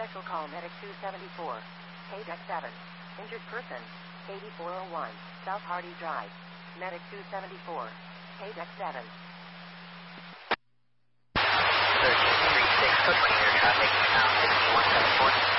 Special call Medic 274. KDEC 7. Injured person. 8401. South Hardy Drive. Medic 274. KDEC 7. 1336, code 20 air traffic, now 6174.